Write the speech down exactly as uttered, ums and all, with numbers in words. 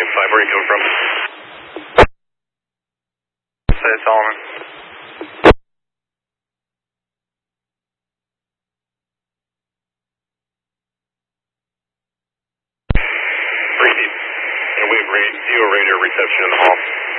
Volume five, where are you coming from? Say Solomon. Repeat. And we have radio radio reception in the hall.